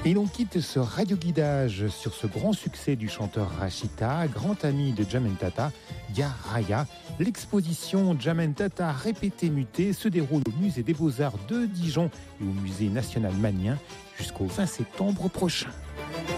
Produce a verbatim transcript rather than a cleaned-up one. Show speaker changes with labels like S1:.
S1: Et l'on quitte ce radioguidage sur ce grand succès du chanteur Rachita, grand ami de Djamel Tata, Dia Raya. L'exposition Djamel Tata répété muté se déroule au musée des Beaux-Arts de Dijon et au musée national Magnien jusqu'au vingt septembre prochain.